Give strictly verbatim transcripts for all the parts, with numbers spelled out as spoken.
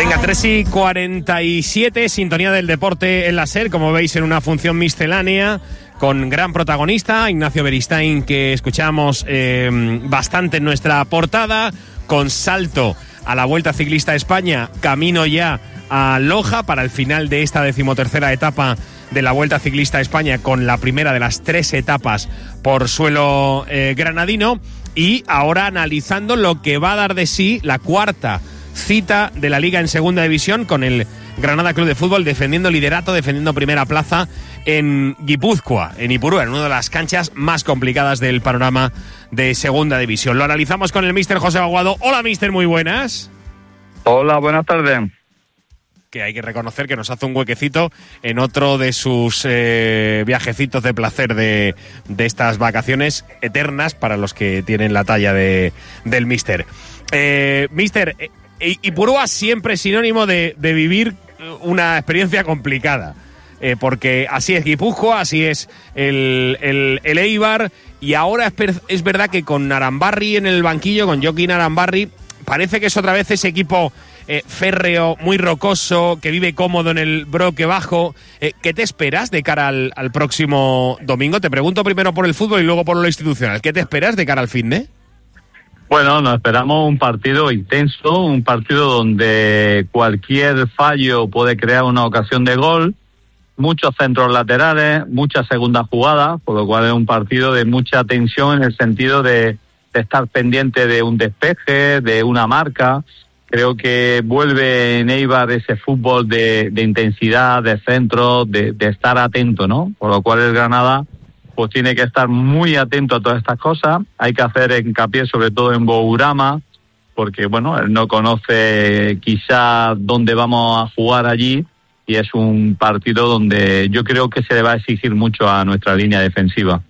Venga, tres y cuarenta y siete, sintonía del deporte en la SER, como veis, en una función miscelánea con gran protagonista, Ignacio Beristain, que escuchamos eh, bastante en nuestra portada, con salto a la Vuelta Ciclista a España, camino ya a Loja para el final de esta decimotercera etapa de la Vuelta Ciclista a España, con la primera de las tres etapas por suelo eh, granadino, y ahora analizando lo que va a dar de sí la cuarta cita de la Liga en Segunda División, con el Granada Club de Fútbol defendiendo liderato, defendiendo primera plaza en Guipúzcoa, en Ipurúa, en una de las canchas más complicadas del panorama de Segunda División. Lo analizamos con el míster José Aguado. Hola, míster, muy buenas. Hola, buenas tardes. Que hay que reconocer que nos hace un huequecito en otro de sus eh, viajecitos de placer de, de estas vacaciones eternas para los que tienen la talla de, del míster. Eh, míster, eh, Ipurúa siempre es sinónimo de, de vivir una experiencia complicada, eh, porque así es Guipúzcoa, así es el, el, el Eibar, y ahora es, per, es verdad que con Arambarri en el banquillo, con Joaquín Arambarri, parece que es otra vez ese equipo eh, férreo, muy rocoso, que vive cómodo en el broque bajo. Eh, ¿Qué te esperas de cara al, al próximo domingo? Te pregunto primero por el fútbol y luego por lo institucional. ¿Qué te esperas de cara al finde? Bueno, nos esperamos un partido intenso, un partido donde cualquier fallo puede crear una ocasión de gol, muchos centros laterales, muchas segundas jugadas, por lo cual es un partido de mucha tensión en el sentido de, de estar pendiente de un despeje, de una marca. Creo que vuelve en Eibar ese fútbol de, de intensidad, de centro, de, de estar atento, ¿no? Por lo cual el Granada pues tiene que estar muy atento a todas estas cosas. Hay que hacer hincapié sobre todo en Bourama, porque bueno, él no conoce quizá dónde vamos a jugar allí, y es un partido donde yo creo que se le va a exigir mucho a nuestra línea defensiva.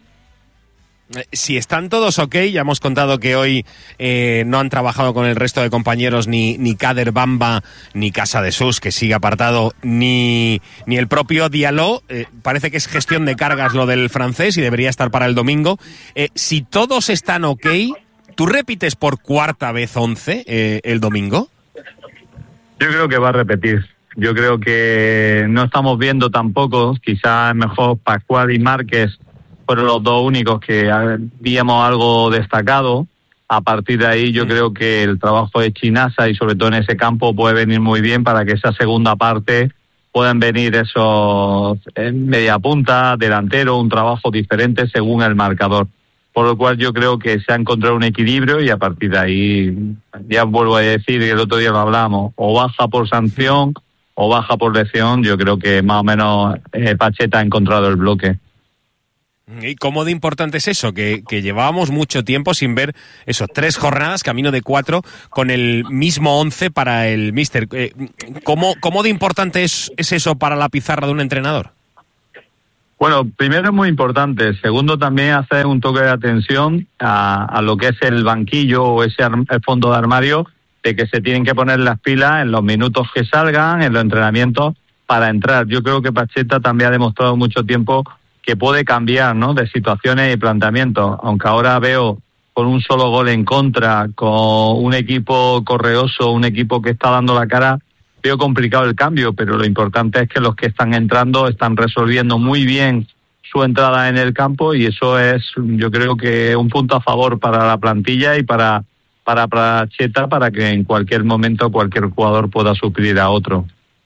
Si están todos ok, ya hemos contado que hoy eh, no han trabajado con el resto de compañeros ni, ni Kader Bamba, ni Casa de Sus, que sigue apartado, ni, ni el propio Diallo. Eh, parece que es gestión de cargas lo del francés y debería estar para el domingo. Eh, si todos están ok, ¿tú repites por cuarta vez once eh, el domingo? Yo creo que va a repetir. Yo creo que no estamos viendo tampoco, quizás mejor Pascual y Márquez fueron los dos únicos que habíamos algo destacado. A partir de ahí yo creo que el trabajo de Chinasa y sobre todo en ese campo puede venir muy bien para que esa segunda parte puedan venir esos media punta, delantero, un trabajo diferente según el marcador. Por lo cual yo creo que se ha encontrado un equilibrio y a partir de ahí, ya vuelvo a decir que el otro día lo hablamos, o baja por sanción o baja por lesión. Yo creo que más o menos eh, Pacheta ha encontrado el bloque. ¿Y cómo de importante es eso? Que, que llevábamos mucho tiempo sin ver esos tres jornadas, camino de cuatro, con el mismo once para el míster. Eh, ¿cómo, ¿Cómo de importante es, es eso para la pizarra de un entrenador? Bueno, primero es muy importante. Segundo, también hacer un toque de atención a, a lo que es el banquillo o ese ar- el fondo de armario, de que se tienen que poner las pilas en los minutos que salgan, en los entrenamientos, para entrar. Yo creo que Pacheta también ha demostrado mucho tiempo que puede cambiar, ¿no?, de situaciones y planteamientos, aunque ahora veo con un solo gol en contra, con un equipo correoso, un equipo que está dando la cara, veo complicado el cambio, pero lo importante es que los que están entrando están resolviendo muy bien su entrada en el campo, y eso es, yo creo que un punto a favor para la plantilla y para, para Pacheta, para que en cualquier momento cualquier jugador pueda suplir a otro.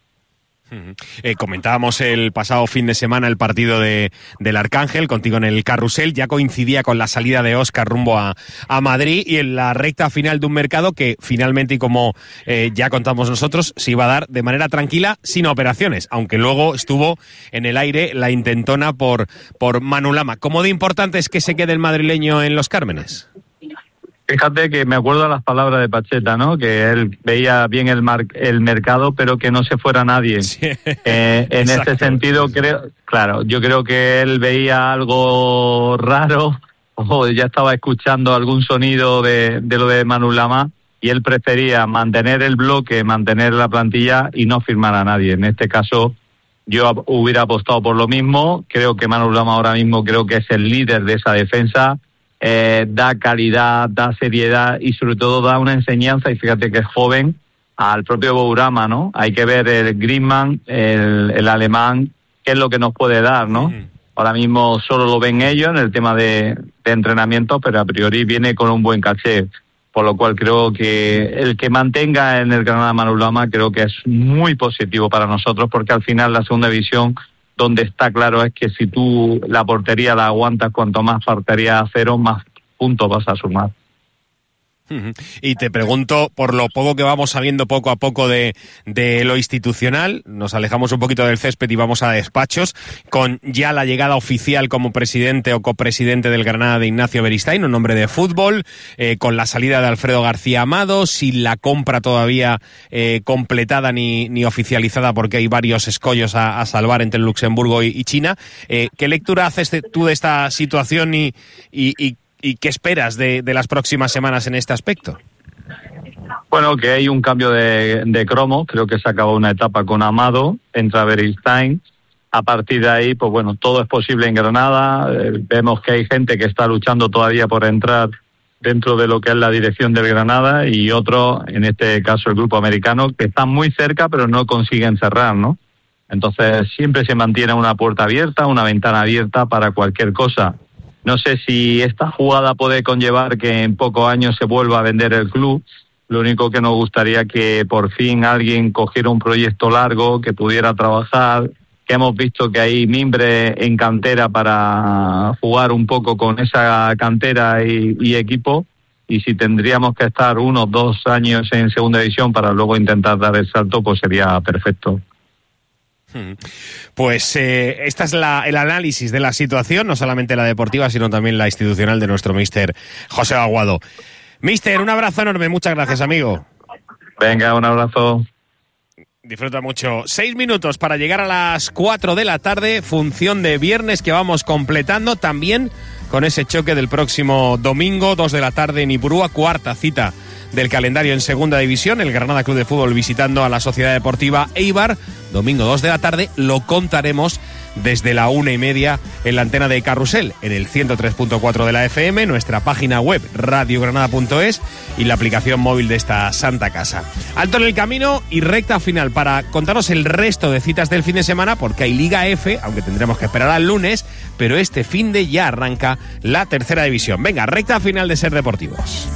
Eh, comentábamos el pasado fin de semana el partido de del Arcángel contigo en el carrusel, ya coincidía con la salida de Óscar rumbo a, a Madrid, y en la recta final de un mercado que finalmente, y como eh, ya contamos nosotros, se iba a dar de manera tranquila, sin operaciones, aunque luego estuvo en el aire la intentona por, por Manu Lama. ¿Cómo de importante es que se quede el madrileño en Los Cármenes? Fíjate que me acuerdo de las palabras de Pacheta, ¿no?, que él veía bien el mar- el mercado, pero que no se fuera nadie. Sí. Eh, en Exacto. Ese sentido, creo, claro, yo creo que él veía algo raro, o ya estaba escuchando algún sonido de, de lo de Manu Lama, y él prefería mantener el bloque, mantener la plantilla y no firmar a nadie. En este caso, yo hubiera apostado por lo mismo. Creo que Manu Lama ahora mismo creo que es el líder de esa defensa. Eh, da calidad, da seriedad y sobre todo da una enseñanza, y fíjate que es joven, al propio Bourama, ¿no? Hay que ver el Griezmann, el, el alemán, qué es lo que nos puede dar, ¿no? Uh-huh. Ahora mismo solo lo ven ellos en el tema de, de entrenamiento, pero a priori viene con un buen caché, por lo cual creo que el que mantenga en el Granada Manu Lama creo que es muy positivo para nosotros, porque al final la segunda división, donde está claro es que si tú la portería la aguantas, cuanto más portería a cero, más puntos vas a sumar. Y te pregunto, por lo poco que vamos sabiendo poco a poco de, de lo institucional, nos alejamos un poquito del césped y vamos a despachos, con ya la llegada oficial como presidente o copresidente del Granada de Ignacio Beristain, un hombre de fútbol, eh, con la salida de Alfredo García Amado, sin la compra todavía eh, completada ni, ni oficializada, porque hay varios escollos a, a salvar entre Luxemburgo y, y China. Eh, ¿Qué lectura haces de, tú de esta situación y, y, y ¿Y qué esperas de, de las próximas semanas en este aspecto? Bueno, que hay un cambio de, de cromo. Creo que se acabó una etapa con Amado, entra Beristain. A partir de ahí, pues bueno, todo es posible en Granada. Eh, vemos que hay gente que está luchando todavía por entrar dentro de lo que es la dirección del Granada, y otros, en este caso el grupo americano, que están muy cerca pero no consiguen cerrar, ¿no? Entonces siempre se mantiene una puerta abierta, una ventana abierta para cualquier cosa. No sé si esta jugada puede conllevar que en pocos años se vuelva a vender el club. Lo único que nos gustaría que por fin alguien cogiera un proyecto largo, que pudiera trabajar, que hemos visto que hay mimbre en cantera para jugar un poco con esa cantera y, y equipo, y si tendríamos que estar unos dos años en segunda división para luego intentar dar el salto, pues sería perfecto. Pues eh, esta es la, el análisis de la situación, no solamente la deportiva, sino también la institucional de nuestro míster José Aguado. Míster, un abrazo enorme, muchas gracias, amigo. Venga, un abrazo. Disfruta mucho. Seis minutos para llegar a las cuatro de la tarde, función de viernes que vamos completando también con ese choque del próximo domingo, dos de la tarde en Ipurúa, cuarta cita del calendario en segunda división, el Granada Club de Fútbol visitando a la Sociedad Deportiva Eibar, domingo dos de la tarde, lo contaremos desde la una y media en la antena de Carrusel, en el ciento tres punto cuatro de la F M, nuestra página web radiogranada punto es y la aplicación móvil de esta santa casa. Alto en el camino y recta final para contaros el resto de citas del fin de semana, porque hay Liga F, aunque tendremos que esperar al lunes, pero este fin de ya arranca la tercera división. Venga, recta final de Ser Deportivos.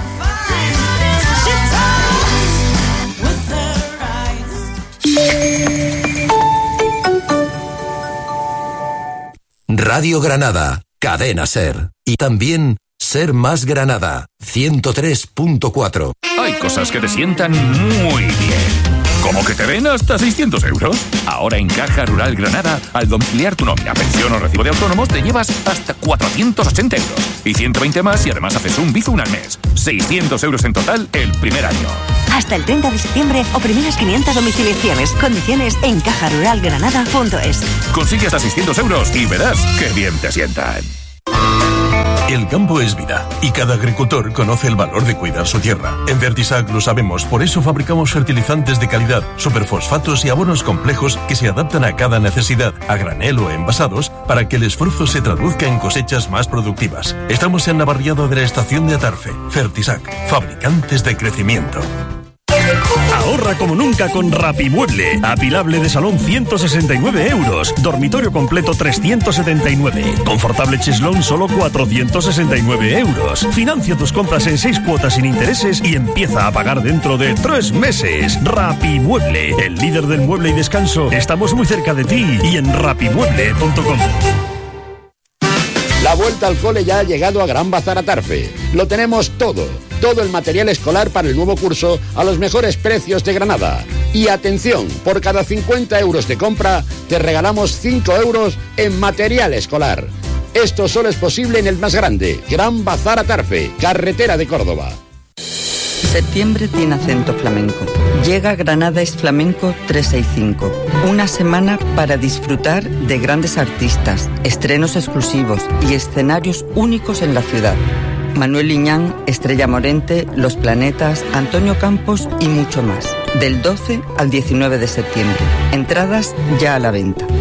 Radio Granada, Cadena Ser. Y también Ser Más Granada, ciento tres punto cuatro. Hay cosas que te sientan muy bien. ¿Cómo que te den hasta seiscientos euros? Ahora en Caja Rural Granada, al domiciliar tu nómina, pensión o recibo de autónomos, te llevas hasta cuatrocientos ochenta euros. Y ciento veinte más y además haces un Bizum al mes. seiscientos euros en total el primer año. Hasta el treinta de septiembre o primeras quinientas domiciliaciones. Condiciones en caja rural granada punto es. Consigue hasta seiscientos euros y verás qué bien te sientan. El campo es vida y cada agricultor conoce el valor de cuidar su tierra. En Fertisac lo sabemos, por eso fabricamos fertilizantes de calidad, superfosfatos y abonos complejos que se adaptan a cada necesidad, a granel o envasados, para que el esfuerzo se traduzca en cosechas más productivas. Estamos en la barriada de la estación de Atarfe. Fertisac, fabricantes de crecimiento. Ahorra como nunca con Rapimueble. Apilable de salón ciento sesenta y nueve euros. Dormitorio completo trescientos setenta y nueve. Confortable cheslón solo cuatrocientos sesenta y nueve euros. Financia tus compras en seis cuotas sin intereses y empieza a pagar dentro de tres meses. Rapimueble, el líder del mueble y descanso. Estamos muy cerca de ti y en rapimueble punto com. La vuelta al cole ya ha llegado a Gran Bazar Atarfe. Lo tenemos todo, todo el material escolar para el nuevo curso a los mejores precios de Granada. Y atención, por cada cincuenta euros de compra te regalamos cinco euros en material escolar. Esto solo es posible en el más grande, Gran Bazar Atarfe, carretera de Córdoba. Septiembre tiene acento flamenco. Llega Granada es Flamenco trescientos sesenta y cinco. Una semana para disfrutar de grandes artistas, estrenos exclusivos y escenarios únicos en la ciudad. Manuel Liñán, Estrella Morente, Los Planetas, Antonio Campos y mucho más. Del doce al diecinueve de septiembre. Entradas ya a la venta.